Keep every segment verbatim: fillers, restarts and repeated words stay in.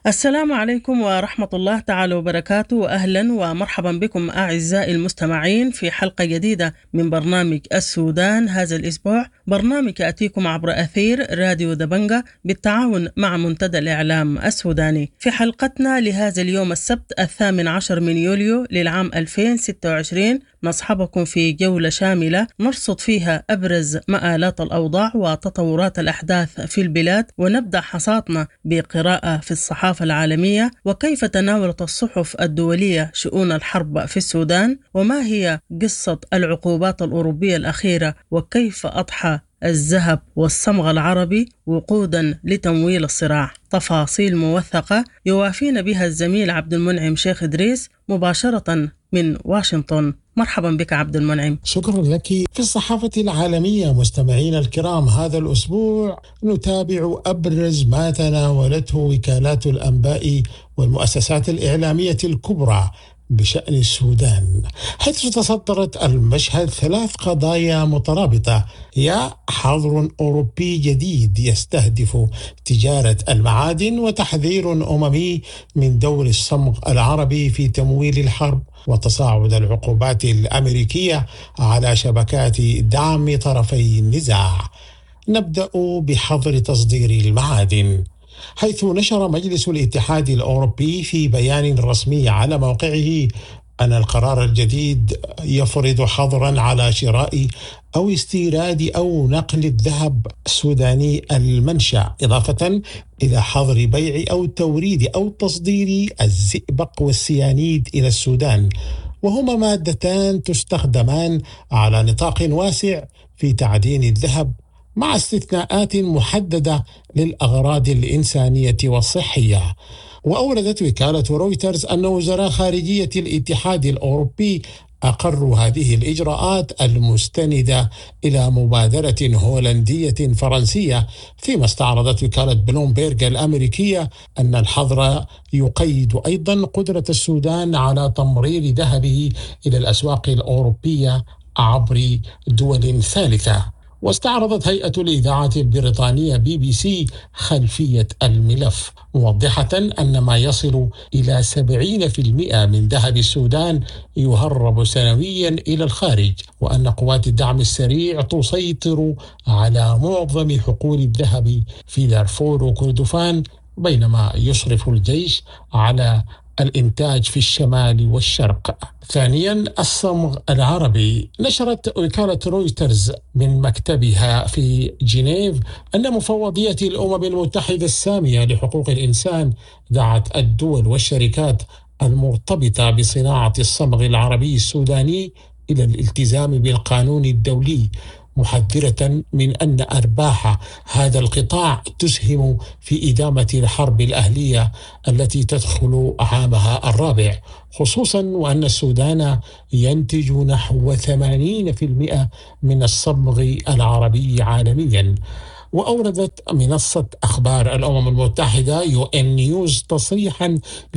السلام عليكم ورحمة الله تعالى وبركاته، وأهلا ومرحبا بكم أعزائي المستمعين في حلقة جديدة من برنامج السودان. هذا الأسبوع برنامج يأتيكم عبر أثير راديو دبنجة بالتعاون مع منتدى الإعلام السوداني. في حلقتنا لهذا اليوم السبت الثامن عشر من يوليو للعام ألفين وستة وعشرين نصحبكم في جولة شاملة نرصد فيها أبرز مآلات الأوضاع وتطورات الأحداث في البلاد، ونبدأ حصادنا بقراءة في الصحافة العالمية وكيف تناولت الصحف الدولية شؤون الحرب في السودان، وما هي قصة العقوبات الأوروبية الأخيرة، وكيف أضحى الذهب والصمغ العربي وقودا لتمويل الصراع. تفاصيل موثقة يوافينا بها الزميل عبد المنعم شيخ إدريس مباشرة من واشنطن. مرحبا بك عبد المنعم. شكرا لك. في الصحافة العالمية مستمعين الكرام، هذا الأسبوع نتابع أبرز ما تناولته وكالات الأنباء والمؤسسات الإعلامية الكبرى بشأن السودان، حيث تصدرت المشهد ثلاث قضايا مترابطة: هي حظر أوروبي جديد يستهدف تجارة المعادن، وتحذير أممي من دور الصمغ العربي في تمويل الحرب، وتصاعد العقوبات الأمريكية على شبكات دعم طرفي النزاع. نبدأ بحظر تصدير المعادن، حيث نشر مجلس الاتحاد الأوروبي في بيان رسمي على موقعه أن القرار الجديد يفرض حظرا على شراء أو استيراد أو نقل الذهب السوداني المنشأ، إضافة إلى حظر بيع أو توريد أو تصدير الزئبق والسيانيد إلى السودان، وهما مادتان تستخدمان على نطاق واسع في تعدين الذهب، مع استثناءات محددة للأغراض الإنسانية والصحية. وأوردت وكالة رويترز أن وزراء خارجية الاتحاد الأوروبي أقروا هذه الإجراءات المستندة إلى مبادرة هولندية فرنسية، فيما استعرضت وكالة بلومبيرغ الأمريكية أن الحظر يقيد أيضا قدرة السودان على تمرير ذهبه إلى الأسواق الأوروبية عبر دول ثالثة. واستعرضت هيئة الإذاعة البريطانية بي بي سي خلفية الملف، موضحة أن ما يصل إلى سبعين بالمئة من ذهب السودان يهرب سنويا إلى الخارج، وأن قوات الدعم السريع تسيطر على معظم حقول الذهب في دارفور وكردفان، بينما يصرف الجيش على الإنتاج في الشمال والشرق. ثانيا، الصمغ العربي. نشرت وكالة رويترز من مكتبها في جنيف أن مفوضية الأمم المتحدة السامية لحقوق الإنسان دعت الدول والشركات المرتبطة بصناعة الصمغ العربي السوداني إلى الالتزام بالقانون الدولي، محذرة من أن أرباح هذا القطاع تسهم في إدامة الحرب الأهلية التي تدخل عامها الرابع، خصوصا وأن السودان ينتج نحو ثمانين بالمئة من الصمغ العربي عالميا. وأوردت منصة أخبار الأمم المتحدة يو إن نيوز تصريحا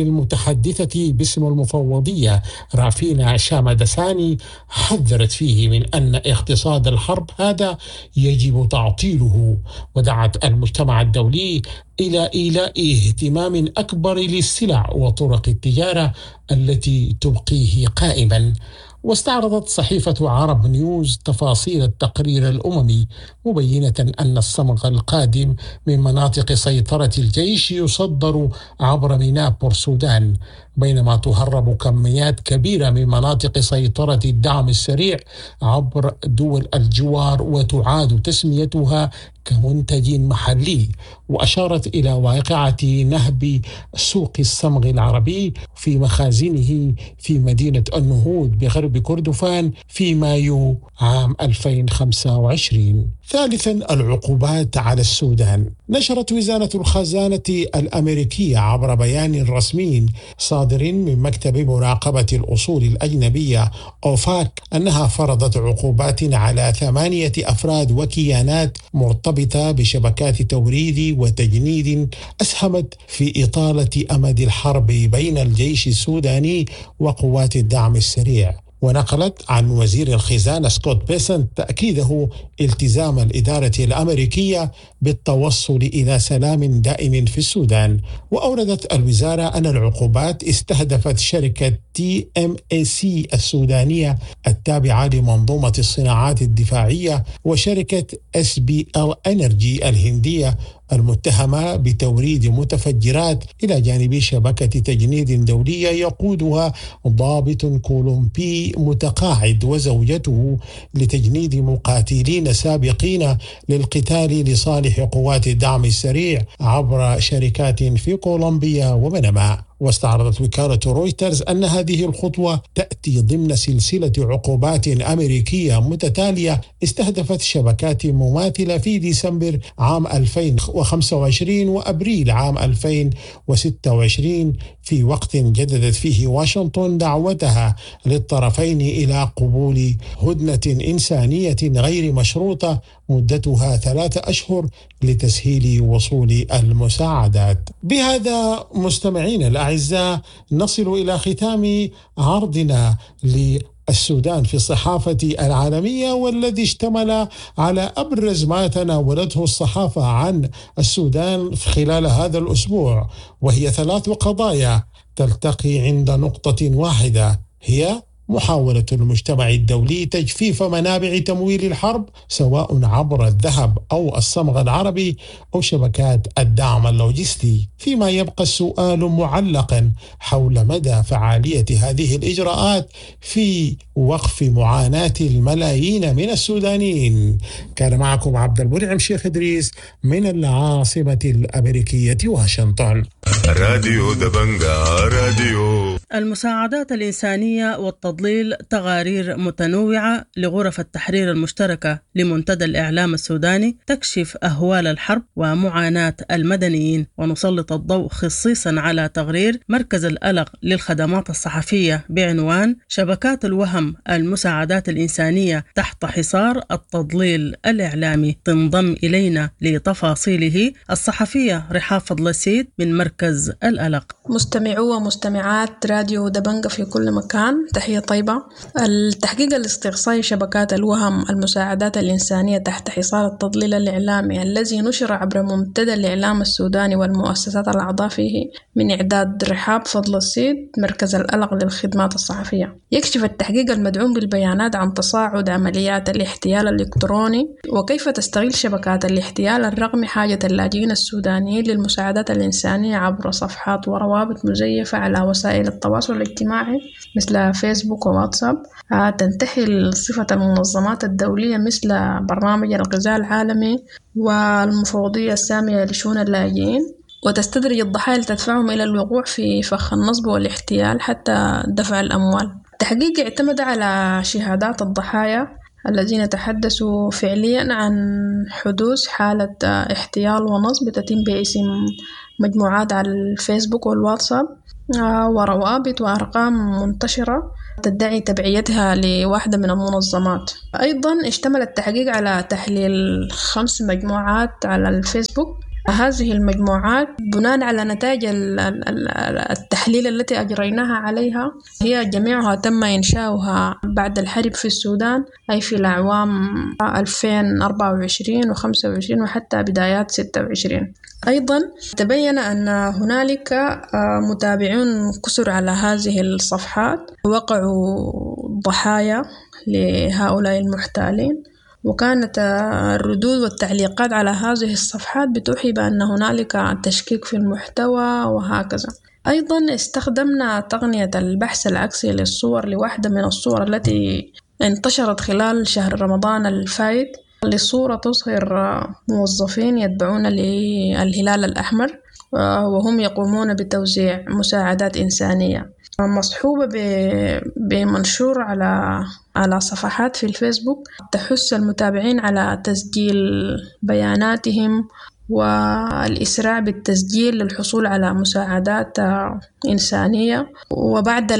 للمتحدثة باسم المفوضية رافينا شامدساني، حذرت فيه من أن اقتصاد الحرب هذا يجب تعطيله، ودعت المجتمع الدولي إلى إيلاء اهتمام أكبر للسلع وطرق التجارة التي تبقيه قائما. واستعرضت صحيفة عرب نيوز تفاصيل التقرير الأممي، مبينة أن الصمغ القادم من مناطق سيطرة الجيش يصدر عبر ميناء بورسودان، بينما تهرب كميات كبيرة من مناطق سيطرة الدعم السريع عبر دول الجوار وتعاد تسميتها كمنتج محلي. وأشارت إلى واقعة نهب سوق الصمغ العربي في مخازنه في مدينة النهود بغرب كردفان في مايو عام ألفين وخمسة وعشرين. ثالثا، العقوبات على السودان. نشرت وزارة الخزانة الأمريكية عبر بيان رسمي صادر من مكتب مراقبة الأصول الأجنبية أوفاك أنها فرضت عقوبات على ثمانية أفراد وكيانات مرتبطة بشبكات توريد وتجنيد أسهمت في إطالة أمد الحرب بين الجيش السوداني وقوات الدعم السريع. ونقلت عن وزير الخزانة سكوت بيسنت تأكيده التزام الإدارة الأمريكية بالتوصل إلى سلام دائم في السودان. وأوردت الوزارة أن العقوبات استهدفت شركة تي إم إيه سي السودانية التابعة لمنظومة الصناعات الدفاعية وشركة إس بي إل إنرجي الهندية المتهمة بتوريد متفجرات إلى جانب شبكة تجنيد دولية يقودها ضابط كولومبي متقاعد وزوجته لتجنيد مقاتلين سابقين للقتال لصالح قوات الدعم السريع عبر شركات في كولومبيا وبنما. واستعرضت وكالة رويترز أن هذه الخطوة تأتي ضمن سلسلة عقوبات أمريكية متتالية استهدفت شبكات مماثلة في ديسمبر عام ألفين وخمسة وعشرين وأبريل عام ألفين وستة وعشرين، في وقت جددت فيه واشنطن دعوتها للطرفين إلى قبول هدنة إنسانية غير مشروطة مدتها ثلاثة أشهر لتسهيل وصول المساعدات. بهذا مستمعين الأعزاء نصل إلى ختام عرضنا للسودان في الصحافة العالمية، والذي اشتمل على أبرز ما تناولته الصحافة عن السودان خلال هذا الأسبوع، وهي ثلاث قضايا تلتقي عند نقطة واحدة، هي محاولة المجتمع الدولي تجفيف منابع تمويل الحرب سواء عبر الذهب أو الصمغ العربي أو شبكات الدعم اللوجستي، فيما يبقى السؤال معلقا حول مدى فعالية هذه الإجراءات في وقف معاناة الملايين من السودانيين. كان معكم عبد المنعم شيخ إدريس من العاصمة الأمريكية واشنطن. راديو دبنجا راديو. المساعدات الإنسانية والتضليل تقارير متنوعة لغرف التحرير المشتركة لمنتدى الإعلام السوداني تكشف أهوال الحرب ومعاناة المدنيين، ونسلط الضوء خصيصا على تقرير مركز الألق للخدمات الصحفية بعنوان شبكات الوهم المساعدات الإنسانية تحت حصار التضليل الإعلامي. تنضم إلينا لتفاصيله الصحفية رحاب فضل السيد من مركز الألق. مستمعو ومستمعات راديو دبنجة في كل مكان، تحية طيبة. التحقيق الاستقصائي شبكات الوهم المساعدات الإنسانية تحت حصار التضليل الإعلامي الذي نشر عبر منتدى الإعلام السوداني والمؤسسات الأعضاء فيه من إعداد رحاب فضل السيد مركز الألق للخدمات الصحفية، يكشف التحقيق المدعوم بالبيانات عن تصاعد عمليات الاحتيال الإلكتروني وكيف تستغل شبكات الاحتيال الرقمي حاجة اللاجئين السودانيين للمساعدات الإنسانية عبر صفحات وروابط مزيفة على وسائل التواصل الاجتماعي مثل فيسبوك وواتساب. تنتحل صفة المنظمات الدولية مثل برنامج الغذاء العالمي والمفوضية السامية لشؤون اللاجئين، وتستدرج الضحايا لتدفعهم إلى الوقوع في فخ النصب والاحتيال حتى دفع الأموال. التحقيق اعتمد على شهادات الضحايا الذين تحدثوا فعليا عن حدوث حالة احتيال ونصب تتم باسم مجموعات على الفيسبوك والواتساب وروابط وأرقام منتشرة تدعي تبعيتها لواحدة من المنظمات. أيضا اشتمل التحقيق على تحليل خمس مجموعات على الفيسبوك. هذه المجموعات بناء على نتائج التحليل التي أجريناها عليها هي جميعها تم إنشاؤها بعد الحرب في السودان، أي في الأعوام ألفين وأربعة وعشرين وخمسة وعشرين وحتى بدايات ستة وعشرين. أيضا تبين أن هنالك متابعون كثر على هذه الصفحات وقعوا ضحايا لهؤلاء المحتالين، وكانت الردود والتعليقات على هذه الصفحات بتوحي بأن هنالك تشكيك في المحتوى وهكذا. أيضا استخدمنا تقنية البحث العكسي للصور لواحدة من الصور التي انتشرت خلال شهر رمضان الفائت لصورة تظهر موظفين يتبعون للهلال الأحمر وهم يقومون بتوزيع مساعدات إنسانية، مصحوبة بمنشور على على صفحات في الفيسبوك تحث المتابعين على تسجيل بياناتهم والإسراع بالتسجيل للحصول على مساعدات إنسانية. وبعد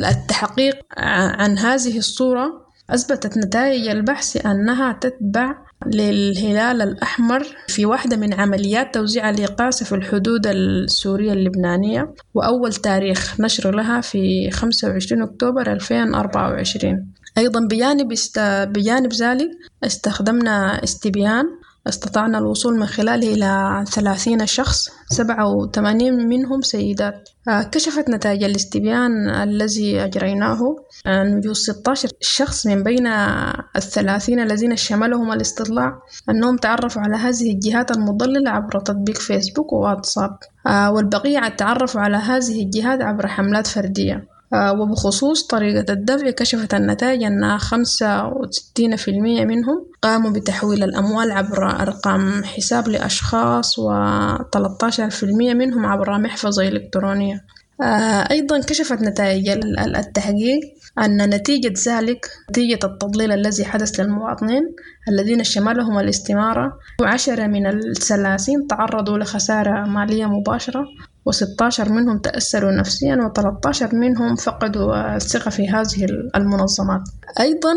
التحقيق عن هذه الصورة أثبتت نتائج البحث أنها تتبع للهلال الأحمر في واحدة من عمليات توزيع الإغاثة في الحدود السورية اللبنانية، وأول تاريخ نشر لها في خمسة وعشرين أكتوبر ألفين وأربعة وعشرين. أيضا بجانب, است... بجانب ذلك استخدمنا استبيان استطعنا الوصول من خلاله إلى ثلاثين شخص، سبعة وثمانين منهم سيدات. كشفت نتائج الاستبيان الذي أجريناه أن يوجد ستة عشر شخص من بين الثلاثين الذين شملهم الاستطلاع أنهم تعرفوا على هذه الجهات المضللة عبر تطبيق فيسبوك وواتساب، والبقية تعرفوا على هذه الجهات عبر حملات فردية. وبخصوص طريقة الدفع كشفت النتائج أن خمسة وستين بالمئة منهم قاموا بتحويل الأموال عبر أرقام حساب لأشخاص، وثلاثة عشر بالمئة منهم عبر محفظة إلكترونية. أيضا كشفت نتائج التحقيق أن نتيجة ذلك نتيجة التضليل الذي حدث للمواطنين الذين شملهم الاستمارة، وعشرة من الثلاثين تعرضوا لخسارة مالية مباشرة، وستة عشر منهم تأثروا نفسيا، وثلاثة عشر منهم فقدوا الثقة في هذه المنظمات. أيضا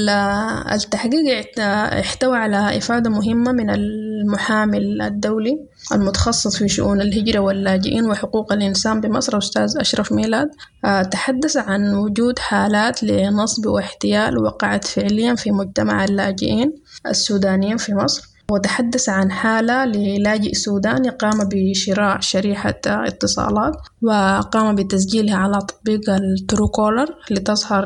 التحقيق احتوى على إفادة مهمة من المحامي الدولي المتخصص في شؤون الهجرة واللاجئين وحقوق الإنسان بمصر أستاذ أشرف ميلاد. تحدث عن وجود حالات لنصب واحتيال وقعت فعليا في مجتمع اللاجئين السودانيين في مصر، وتحدث عن حالة للاجئ سوداني قام بشراء شريحة اتصالات وقام بتسجيلها على تطبيق التروكولر لتظهر,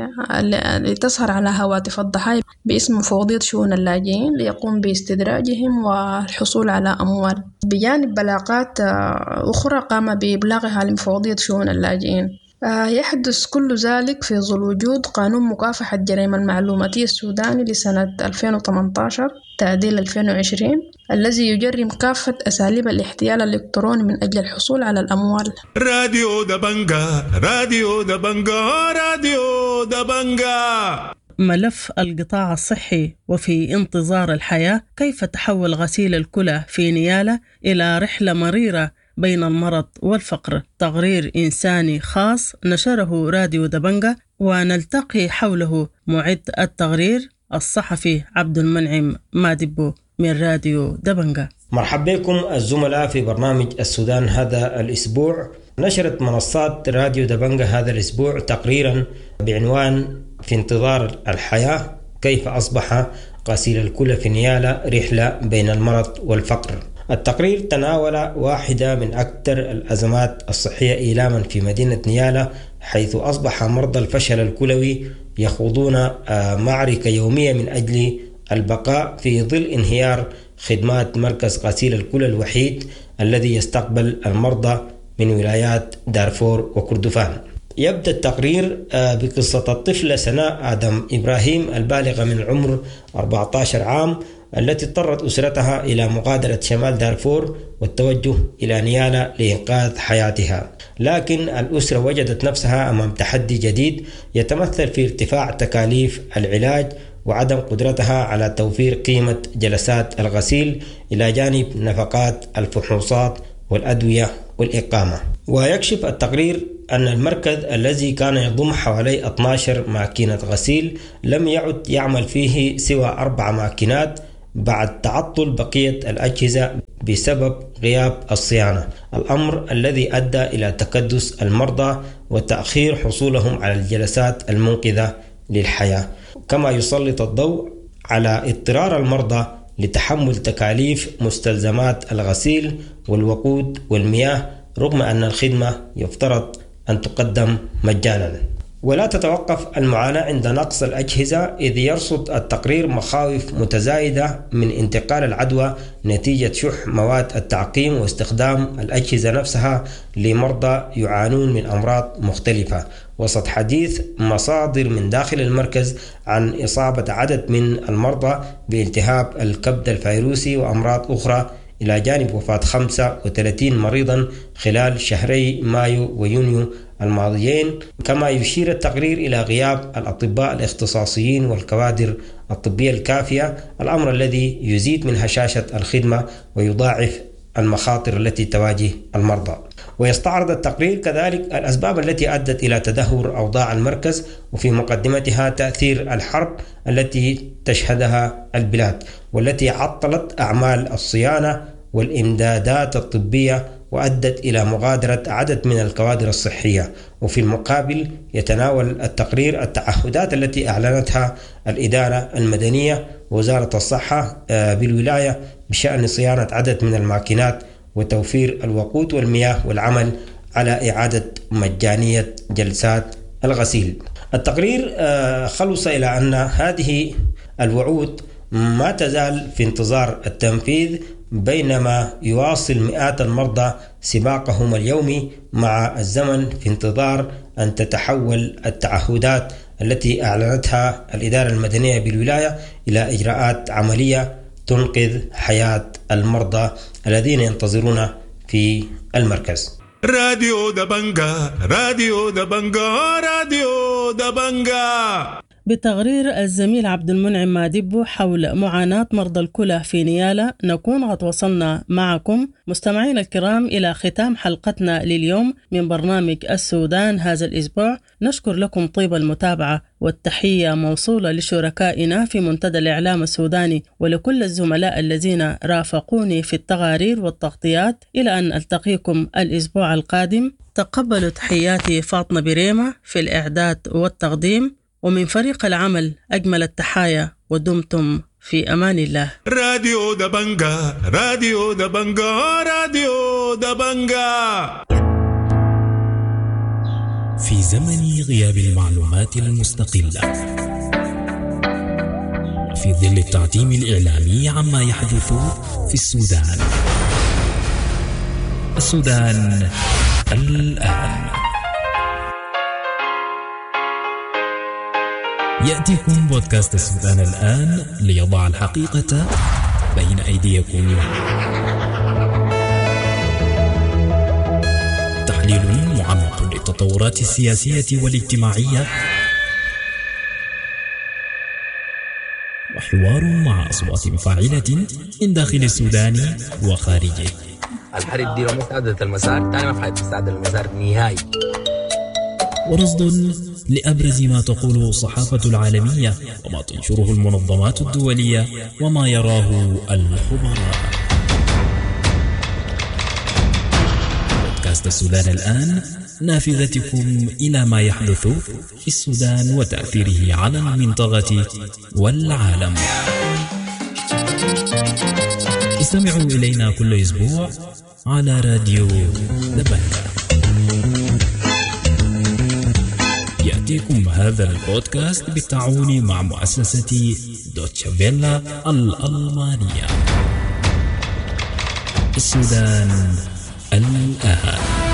لتظهر على هواتف الضحايا باسم مفوضية شؤون اللاجئين ليقوم باستدراجهم والحصول على أموال، بجانب بلاغات أخرى قام بإبلاغها لمفوضية شؤون اللاجئين. يحدث كل ذلك في ظل وجود قانون مكافحة الجريمة المعلوماتية السوداني لسنة ألفين وثمانية عشر تعديل ألفين وعشرين الذي يجرم كافة أساليب الاحتيال الإلكتروني من أجل الحصول على الأموال. راديو دبنجا راديو دبنجا راديو دبنجا. ملف القطاع الصحي وفي انتظار الحياة، كيف تحول غسيل الكلى في نيالة إلى رحلة مريرة بين المرض والفقر، تقرير إنساني خاص نشره راديو دبنجا، ونلتقي حوله معد التقرير الصحفي عبد المنعم مادبو من راديو دبنجا. مرحبا بكم الزملاء في برنامج السودان هذا الأسبوع. نشرت منصات راديو دبنجا هذا الأسبوع تقريرا بعنوان في انتظار الحياة، كيف أصبح غسيل الكلى في نيالة رحلة بين المرض والفقر. التقرير تناول واحدة من أكثر الأزمات الصحية إيلاما في مدينة نيالة، حيث أصبح مرضى الفشل الكلوي يخوضون معركة يومية من أجل البقاء في ظل انهيار خدمات مركز غسيل الكلى الوحيد الذي يستقبل المرضى من ولايات دارفور وكردفان. يبدأ التقرير بقصة الطفلة سناء آدم إبراهيم البالغة من العمر أربعة عشر عام، التي اضطرت أسرتها إلى مغادرة شمال دارفور والتوجه إلى نيالة لإنقاذ حياتها، لكن الأسرة وجدت نفسها أمام تحدي جديد يتمثل في ارتفاع تكاليف العلاج وعدم قدرتها على توفير قيمة جلسات الغسيل إلى جانب نفقات الفحوصات والأدوية والإقامة. ويكشف التقرير أن المركز الذي كان يضم حوالي اثنتي عشرة ماكينة غسيل لم يعد يعمل فيه سوى أربع ماكينات بعد تعطل بقية الأجهزة بسبب غياب الصيانة، الأمر الذي أدى إلى تكدس المرضى وتأخير حصولهم على الجلسات المنقذة للحياة، كما يسلط الضوء على اضطرار المرضى لتحمل تكاليف مستلزمات الغسيل والوقود والمياه رغم أن الخدمة يفترض أن تقدم مجانا. ولا تتوقف المعاناة عند نقص الأجهزة، إذ يرصد التقرير مخاوف متزايدة من انتقال العدوى نتيجة شح مواد التعقيم واستخدام الأجهزة نفسها لمرضى يعانون من أمراض مختلفة، وسط حديث مصادر من داخل المركز عن إصابة عدد من المرضى بالتهاب الكبد الفيروسي وأمراض أخرى، إلى جانب وفاة خمسة وثلاثين مريضا خلال شهري مايو ويونيو الماضيين. كما يشير التقرير إلى غياب الأطباء الاختصاصيين والكوادر الطبية الكافية، الأمر الذي يزيد من هشاشة الخدمة ويضاعف المخاطر التي تواجه المرضى. ويستعرض التقرير كذلك الأسباب التي أدت إلى تدهور أوضاع المركز، وفي مقدمتها تأثير الحرب التي تشهدها البلاد والتي عطلت أعمال الصيانة والإمدادات الطبية وأدت إلى مغادرة عدد من الكوادر الصحية. وفي المقابل يتناول التقرير التعهدات التي أعلنتها الإدارة المدنية ووزارة الصحة بالولاية بشأن صيانة عدد من الماكينات وتوفير الوقود والمياه والعمل على إعادة مجانية جلسات الغسيل. التقرير خلص إلى أن هذه الوعود ما تزال في انتظار التنفيذ، بينما يواصل مئات المرضى سباقهم اليومي مع الزمن في انتظار أن تتحول التعهدات التي أعلنتها الإدارة المدنية بالولاية إلى إجراءات عملية تنقذ حياة المرضى الذين ينتظرون في المركز. راديو دبنجا راديو دبنجا راديو دبنجا. بتقرير الزميل عبد المنعم مادبو حول معاناة مرضى الكلى في نيالا، نكون قد وصلنا معكم مستمعين الكرام إلى ختام حلقتنا لليوم من برنامج السودان هذا الأسبوع. نشكر لكم طيب المتابعة، والتحية موصولة لشركائنا في منتدى الإعلام السوداني ولكل الزملاء الذين رافقوني في التقارير والتغطيات. إلى أن ألتقيكم الأسبوع القادم، تقبلوا تحياتي فاطمة بريمة في الإعداد والتقديم، ومن فريق العمل أجمل التحايا، ودمتم في أمان الله. راديو دبنجا راديو دبنجا راديو دبنجا. في زمن غياب المعلومات المستقلة، في ظل التعتيم الإعلامي عما يحدث في السودان، السودان الآن. يأتيكم بودكاست السودان الآن ليضع الحقيقة بين أيديكم. تحليل معمق للتطورات السياسية والاجتماعية، وحوار مع أصوات فاعلة من داخل السودان وخارجه. الحرب دي لو مساعدة المسار تاني ما فحيت مساعدة المسار نهائي. ورصد لأبرز ما تقوله الصحافة العالمية وما تنشره المنظمات الدولية وما يراه الخبراء. بودكاست السودان الآن، نافذتكم إلى ما يحدث في السودان وتأثيره على المنطقة والعالم. استمعوا إلينا كل أسبوع على راديو دبنجا. يأتيكم هذا البودكاست بالتعاون مع مؤسسة دوتشا فيلا الألمانية. السودان الآن.